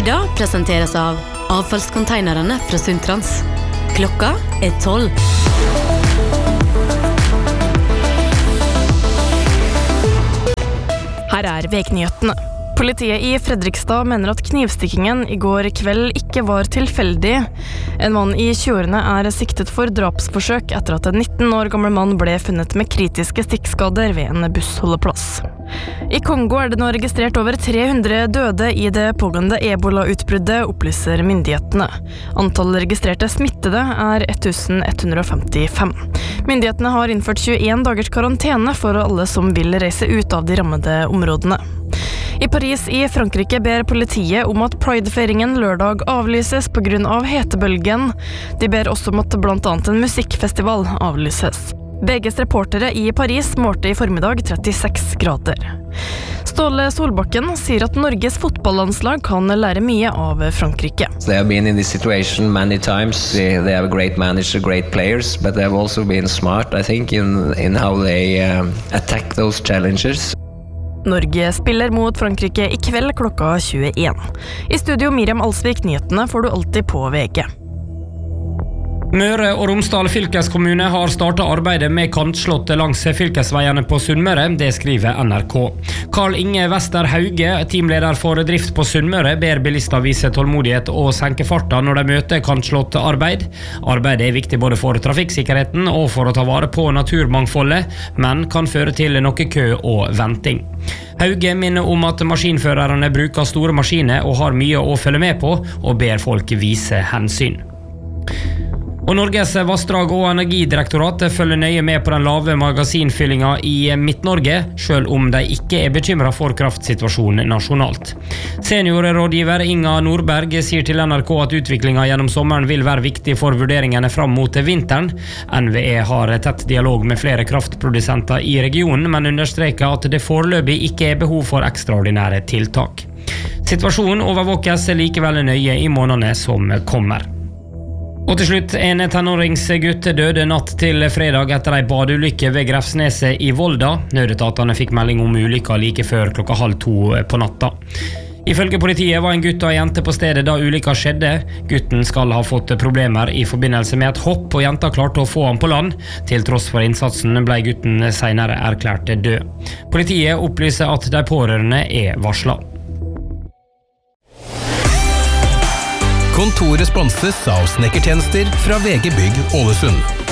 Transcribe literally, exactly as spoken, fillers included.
Sida presenteres av avfallskonteinerne fra Sundtrans. Klokka er tolv. Her er veknyhetene. Politiet i Fredrikstad mener at knivstikkingen i går kveld ikke var tilfeldig. En mann i tjueårene er siktet for drapsforsøk etter at en nitten år gammel mann ble funnet med kritiske stikkskader ved en bussholdeplass. I Kongo er det nå registrert over tre hundre døde i det pågående ebola-utbruddet, opplyser myndighetene. Antallet registrerte smittede er ett tusen ett hundre femtifem. Myndighetene har innført tjueen dagers karantene for alle som vil reise ut av de rammede områdene. I Paris i Frankrike ber politiet om at Pride-feiringen lørdag avlyses på grunn av hetebølgen. De ber også om at blant annet en musikkfestival avlyses. B G's reportere i Paris målte i formiddag trettiseks grader. Ståle Solbakken sier at Norges fotballandslag kan lære mye av Frankrike. They have been in this situation many times. They, they have a great manager, great players, but they have also been smart, I think, in, in how they um, attack those challenges. Norge spiller mot Frankrike i kveld klokka tjueen. I studio Miriam Alsvik, nyhetene får du alltid på V G. Møre og Romsdal fylkeskommune har startet arbeidet med kantslott langs fylkesveiene på Sunnmøre, det skriver N R K. Karl Inge Wester Hauge, teamleder for drift på Sunnmøre, ber bilister vise tålmodighet og senke farta når de møter kantslott arbeid. Arbeidet er viktig både for trafikksikkerheten og for å ta vare på naturmangfoldet, men kan føre til noe kø og venting. Hauge minner om at maskinførerne bruker store maskiner og har mye å følge med på, og ber folk vise hensyn. Og Norges vassdrag- og energidirektorat følger nøye med på den lave magasinfyllinga i Midt-Norge, selv om de ikke er bekymret for kraftsituasjonen nasjonalt. Seniorrådgiver Inga Nordberg sier til N R K at utviklinga gjennom sommeren vil være viktig for vurderingene fram mot vinteren. N V E har tett dialog med flere kraftprodusenter i regionen, men understreker at det foreløpig ikke er behov for ekstraordinære tiltak. Situasjonen overvåkes likevel nøye i månedene som kommer. Og til slutt, en tenåringsgutt døde natt til fredag etter en badeulykke ved Grefsneset i Volda. Nødetatene fikk melding om ulykka like før klokka halv to på natta. Ifølge politiet var en gutt og en jente på stedet da ulykka skjedde. Gutten skal ha fått problemer i forbindelse med et hopp, og jenta klarte å få han på land. Til tross for innsatsen ble gutten senere erklært død. Politiet opplyser at de pårørende er varslet. Kontoret sponses av snekkertjenester fra V G Bygg Ålesund.